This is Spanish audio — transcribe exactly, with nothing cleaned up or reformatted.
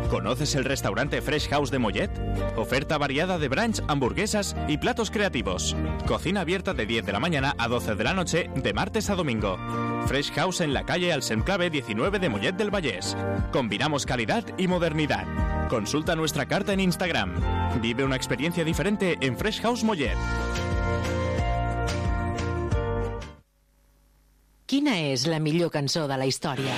¿Conoces el restaurante Fresh House de Mollet? Oferta variada de brunch, hamburguesas y platos creativos. Cocina abierta de diez de la mañana a doce de la noche, de martes a domingo. Fresh House en la calle Alsenclave diecinueve de Mollet del Vallès. Combinamos calidad y modernidad. Consulta nuestra carta en Instagram. Vive una experiencia diferente en Fresh House Mollet. Quina és la millor cançó de la història?